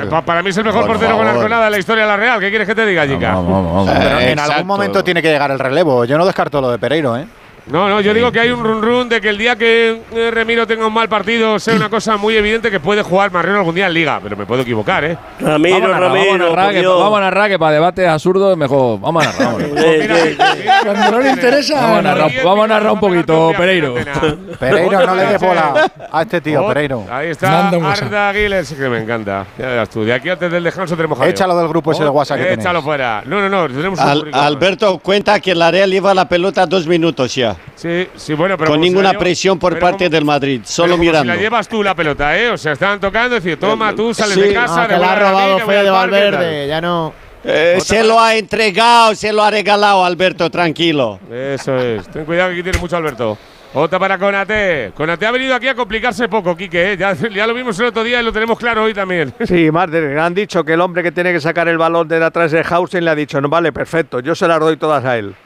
Para mí es el mejor portero con Arconada en la historia de la Real. ¿Qué quieres que te diga, chica? Vamos. Pero en algún momento tiene que llegar el relevo. Yo no descarto lo de Pereiro, ¿eh? No, yo digo que hay un run de que el día que Remiro tenga un mal partido sea una cosa muy evidente que puede jugar Marrero algún día en Liga, pero me puedo equivocar, ¿eh? Ramiro, vamos a narrar que para debates absurdos mejor. Vamos a narrar. Cuando no le interesa. Vamos a narrar un poquito, Pereiro. Pereiro, no le des bola a este tío, Pereiro. Ahí está Arda Aguilar, que me encanta. Ya verás tú, de aquí antes del descanso tenemos jaleo. Échalo del grupo ese de WhatsApp que tenéis. Échalo fuera. No, tenemos un Alberto, cuenta que la Real lleva la pelota 2 minutos ya. Sí, bueno, pero con ninguna presión por parte del Madrid, solo mirando. Si la llevas tú la pelota, ¿eh? O sea, estaban tocando, decir, toma, tú sales de casa. Que la ha robado Fede Valverde, ya no. Se lo ha entregado, se lo ha regalado, Alberto, tranquilo. Eso es. Ten cuidado que aquí tienes mucho, Alberto. Otra para Konaté. Konaté ha venido aquí a complicarse poco, Quique, ¿eh? Ya lo vimos el otro día y lo tenemos claro hoy también. Sí, Martín, han dicho que el hombre que tiene que sacar el balón de atrás de Hausen le ha dicho, no, vale, perfecto, yo se las doy todas a él.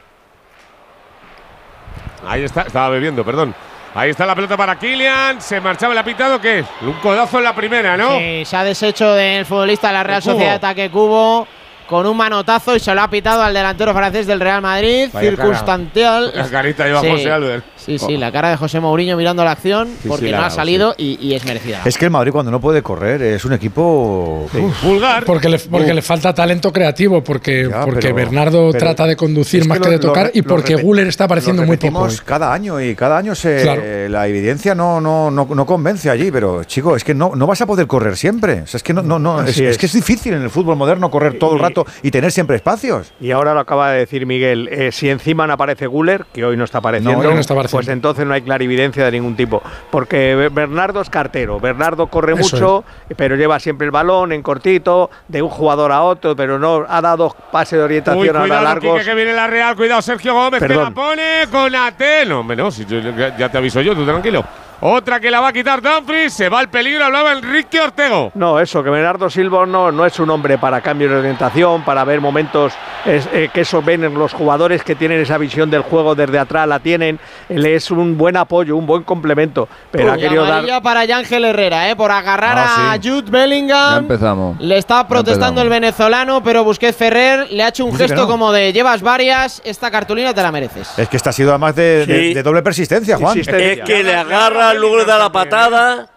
Ahí está, estaba bebiendo, perdón. Ahí está la pelota para Kylian. Se marchaba el apitado, ¿qué? Un codazo en la primera, ¿no? Sí, se ha deshecho del futbolista de la Real Sociedad de Ataque Cubo con un manotazo y se lo ha pitado al delantero francés del Real Madrid. Vaya circunstancial. La carita lleva José Albert. Sí, la cara de José Mourinho mirando la acción porque no ha salido y es merecida. Es que el Madrid cuando no puede correr es un equipo vulgar. Porque le falta talento creativo, porque Bernardo trata de conducir más que de tocar y porque Güler está apareciendo muy poco. Cada año la evidencia no convence allí, pero chico, es que no vas a poder correr siempre. O sea, es que es que es difícil en el fútbol moderno correr todo el rato y tener siempre espacios. Y ahora lo acaba de decir Miguel, si encima no aparece Güler, que hoy no está apareciendo, pues entonces no hay clarividencia de ningún tipo. Porque Bernardo es cartero, Bernardo corre mucho, pero lleva siempre el balón en cortito, de un jugador a otro, pero no ha dado pase de orientación a largos. Que viene la Real, cuidado Sergio Gómez, que la pone con Ate. No, si ya te aviso yo, tú tranquilo. Otra que la va a quitar Dumfries, se va al peligro, hablaba Enrique Ortego. No, eso, que Bernardo Silva no es un hombre para cambios de orientación, para ver momentos que eso ven en los jugadores que tienen esa visión del juego desde atrás, la tienen. Él es un buen apoyo, un buen complemento. Pero ha querido dar. Para Yángel Herrera, por agarrar a Jude Bellingham. Ya empezamos. Le está protestando el venezolano, pero Busquets Ferrer le ha hecho un gesto como de llevas varias, esta cartulina te la mereces. Es que esta ha sido además de doble persistencia, Juan. Es que le agarra, luego le da la patada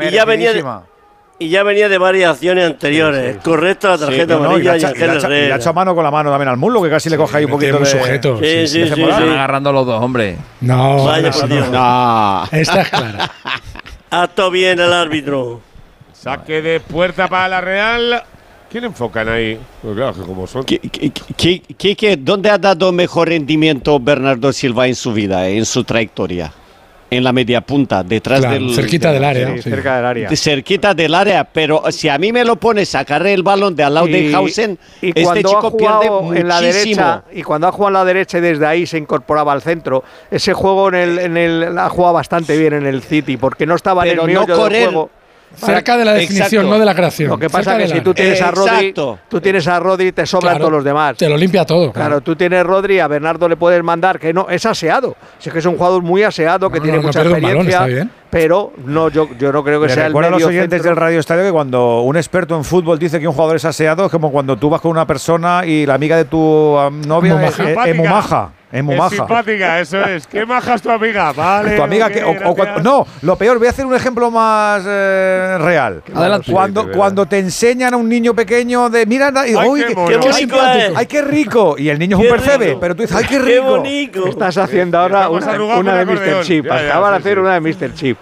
y ya venía de varias acciones anteriores. Correcto, la tarjeta amarilla y le ha hecho mano con la mano también al muslo, que casi le coge ahí un poquito de sujeto. Sí. Están agarrando los dos, hombre. No, vaya por Dios. No. Esta es clara. Ha estado bien el árbitro. Saque de puerta para la Real. ¿Quién enfocan ahí? Pues claro, que como son. Quique, ¿dónde ha dado mejor rendimiento Bernardo Silva en su vida, en su trayectoria? En la media punta, detrás cerquita del área. Cerca del área. Cerquita del área, pero si a mí me lo pones a sacar el balón de al lado de Hausen, este chico pierde muchísimo. En la derecha, y cuando ha jugado en la derecha y desde ahí se incorporaba al centro, ese juego ha jugado bastante bien en el City, porque no estaba en el meollo del juego. Cerca de la definición, no de la creación. Lo que pasa es que si tú tienes a Rodri, te sobran todos los demás. Te lo limpia todo. Claro, tú tienes Rodri, a Bernardo le puedes mandar, que no, es aseado. Si es que es un jugador muy aseado, que tiene mucha experiencia. Balón, está bien. Pero yo no creo que sea el medio. Recuerda a los oyentes del Radio Estadio que cuando un experto en fútbol dice que un jugador es aseado, es como cuando tú vas con una persona y la amiga de tu novia es muy maja. Es muy maja. Simpática, eso es. ¿Qué maja es tu amiga? Vale. Tu amiga no, lo peor, voy a hacer un ejemplo más real. Adelante. Cuando te enseñan a un niño pequeño de mira, qué simpático. Ay, qué rico. Y el niño es un percebe, pero tú dices, ay, qué rico. Qué bonito. Estás haciendo ahora una de Mr. Chip. Acaban de hacer una de Mr. Chip.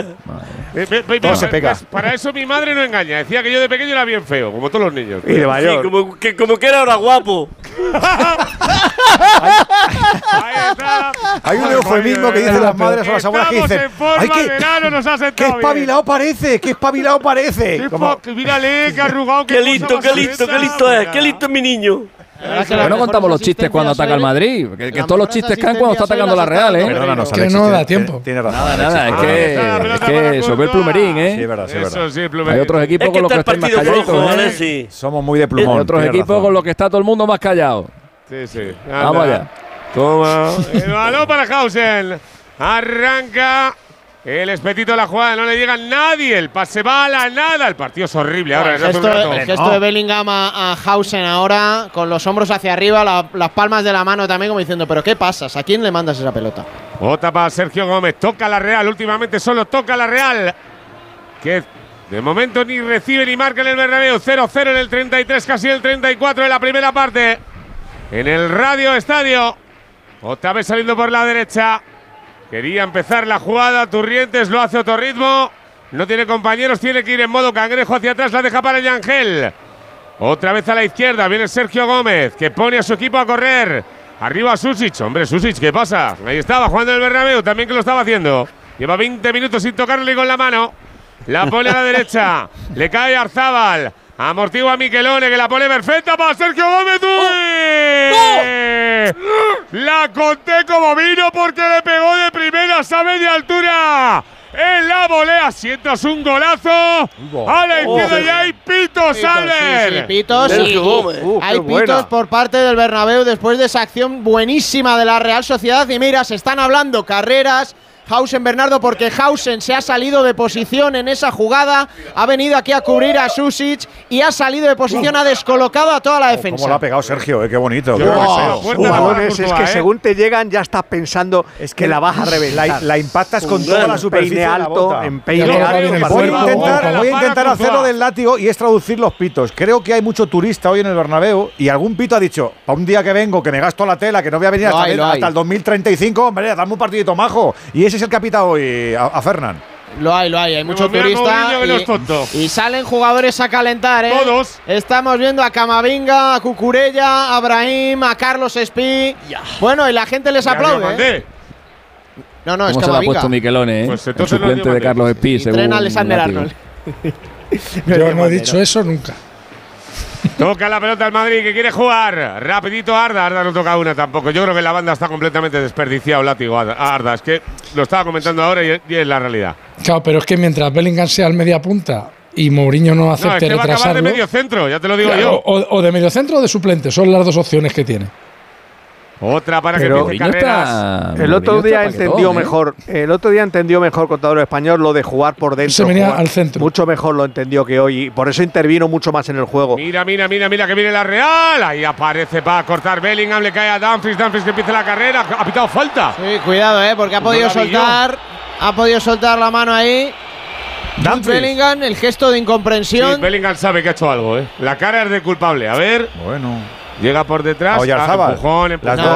Para eso mi madre no engaña. Decía que yo de pequeño era bien feo, como todos los niños. Y de mayor. Como que era ahora guapo. Ahí está. Hay un eufemismo que dicen las madres o las abuelas que dicen ¡ay, qué espabilado parece! ¡Qué espabilado parece! Mírale, qué arrugado. Qué listo es. Qué listo es mi niño. No contamos los chistes cuando ataca el Madrid. Que todos los chistes caen cuando está atacando la Real, ¿eh? Perdónanos, que no da tiempo. Tiene razón. Nada, es que sobre el plumerín, ¿eh? Sí, es verdad. Eso sí, el plumerín. Hay otros equipos con los que están más calladitos, ¿eh? Sí. Somos muy de plumón. Hay otros equipos con los que está todo el mundo más callado. Sí. Vamos allá. Toma. El balón para Hausen. Arranca El espetito de la jugada, no le llega a nadie. El pase va a la nada. El partido es horrible ahora. El gesto de Bellingham a Hausen ahora, con los hombros hacia arriba, las palmas de la mano también, como diciendo, ¿pero qué pasas? ¿A quién le mandas esa pelota? Bota para Sergio Gómez. Toca la Real. Últimamente solo toca la Real. Que de momento ni recibe ni marca en el Bernabéu. 0-0 en el 33, casi el 34 de la primera parte. En el Radio Estadio. Otra vez saliendo por la derecha. Quería empezar la jugada, Turrientes lo hace a otro ritmo. No tiene compañeros, tiene que ir en modo cangrejo hacia atrás, la deja para Yangel. Otra vez a la izquierda, viene Sergio Gómez, que pone a su equipo a correr. Arriba Susic, hombre, Susic, ¿qué pasa? Ahí estaba jugando el Bernabéu, también que lo estaba haciendo. Lleva 20 minutos sin tocarle con la mano. La pone a la derecha, le cae Arzábal. Amortigua a Miquelone, que la pone perfecta para Sergio Gómez. La conté como vino porque le pegó de primeras a media altura. En la volea sientas un golazo. A la izquierda ya hay pitos, Albert. Sí, pitos. Hay pitos por parte del Bernabéu después de esa acción buenísima de la Real Sociedad. Y mira, se están hablando carreras. Hausen, Bernardo, porque Hausen se ha salido de posición en esa jugada, ha venido aquí a cubrir a Susic y ha salido de posición, ha descolocado a toda la defensa. ¿Cómo lo ha pegado Sergio? Qué bonito. Es que según te llegan ya estás pensando que la vas a reventar. La impactas con toda la superficie alto, en peine alto. Voy a intentar hacerlo del látigo y es traducir los pitos. Creo que hay mucho turista hoy en el Bernabéu y algún pito ha dicho, para un día que vengo, que me gasto la tela, que no voy a venir hasta el 2035, hombre, dame un partidito majo. Y ese es el que ha pitado hoy a Fernán. Lo hay mucho turista y salen jugadores a calentar, ¿eh? Todos. Estamos viendo a Camavinga, a Cucurella, a Brahim, a Carlos Espí. Bueno, y la gente les aplaude. No, es Camavinga. Se lo ha puesto Miquelone, Pues el suplente de Carlos Espí. Tren Alexander Arnold. Yo no he dicho eso nunca. Toca la pelota el Madrid, que quiere jugar. Rapidito Arda. Arda no toca una tampoco. Yo creo que la banda está completamente desperdiciado, látigo a Arda. Es que lo estaba comentando ahora y es la realidad. Claro, pero es que mientras Bellingham sea el media punta y Mourinho no acepte retrasarlo… va a acabar de medio centro, ya te lo digo yo. O de medio centro o de suplente, son las dos opciones que tiene. Otra para que empiece carreras. El otro día entendió mejor. El otro día entendió mejor Contador Español lo de jugar por dentro. Se venía al centro. Mucho mejor lo entendió que hoy. Y por eso intervino mucho más en el juego. Mira que viene la Real. Ahí aparece para cortar Bellingham. Le cae a Dumfries. Dumfries que empieza la carrera. Ha pitado falta. Sí, cuidado, porque ha podido soltar. Ha podido soltar la mano ahí. Bellingham, el gesto de incomprensión. Sí, Bellingham sabe que ha hecho algo, La cara es de culpable. A ver. Bueno. Llega por detrás. Empujón.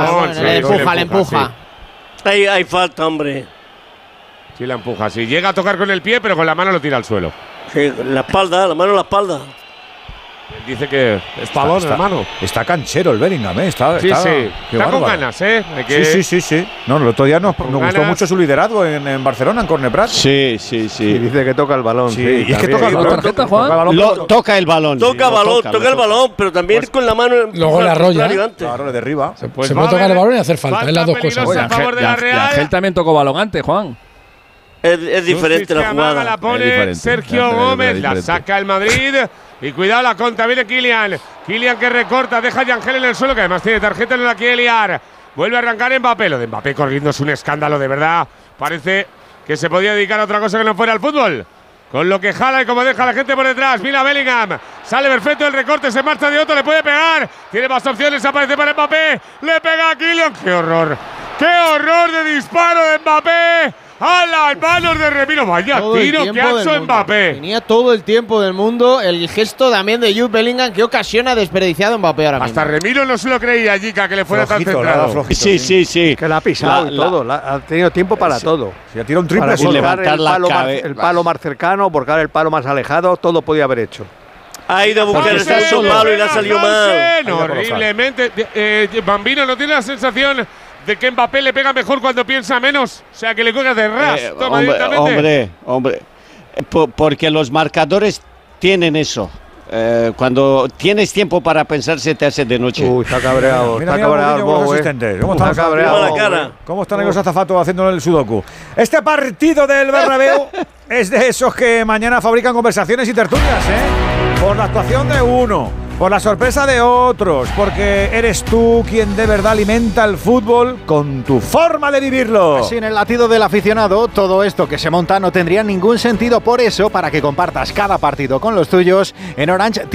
Le empuja. Sí. Hay falta, hombre. Sí, la empuja. Sí, llega a tocar con el pie, pero con la mano lo tira al suelo. Sí, la mano en la espalda. Él dice que es pavón, hermano. Está canchero el Bellingham, Está con ganas, Sí. No, el otro día nos gustó mucho su liderazgo en Barcelona, en Corneprat. Sí. Y dice que toca el balón. Sí, y es que toca el balón. Toca el balón. Toca el balón, pero también con la mano. Luego la arrolla. Claro, le derriba. Se puede tocar el balón y hacer falta. Es las dos cosas. Ángel también tocó balón antes, Juan. Es diferente la jugada. La pone Sergio Gómez, la saca el Madrid. Y cuidado la contra, viene Kylian. Kylian que recorta, deja a Yangel en el suelo, que además tiene tarjeta, no la quiere liar. Vuelve a arrancar Mbappé. Lo de Mbappé corriendo es un escándalo, de verdad. Parece que se podía dedicar a otra cosa que no fuera al fútbol. Con lo que jala y como deja a la gente por detrás. Mira Bellingham. Sale perfecto el recorte, se marcha de otro, le puede pegar. Tiene más opciones, aparece para Mbappé. Le pega a Kylian. ¡Qué horror! ¡Qué horror de disparo de Mbappé! ¡A las manos de Remiro! ¡Vaya tiro que ha hecho Mbappé! Tenía todo el tiempo del mundo. El gesto también de Jude Bellingham. ¿Qué ocasión ha desperdiciado Mbappé ahora mismo? Hasta Remiro no se lo creía, Jica, que le fuera tan centrado. Sí. Que la ha pisado todo. Ha tenido tiempo para todo. Si ha tirado un triple solo. El palo más cercano, buscar el palo más alejado, todo podía haber hecho. Ha ido a buscar el falso palo y le ha salido mal. Horriblemente. Bambino, ¿no tiene la sensación de que Mbappé le pega mejor cuando piensa menos? O sea, que le coge de ras. Toma directamente. Hombre. Porque los marcadores tienen eso. Cuando tienes tiempo para pensar, se te hace de noche. Está cabreado. Está cabreado. ¿Cómo están los azafatos haciendo el sudoku? Este partido del Bernabéu es de esos que mañana fabrican conversaciones y tertulias, por la actuación de uno, por la sorpresa de otros, porque eres tú quien de verdad alimenta el fútbol con tu forma de vivirlo. Sin el latido del aficionado, todo esto que se monta no tendría ningún sentido. Por eso, para que compartas cada partido con los tuyos, en Orange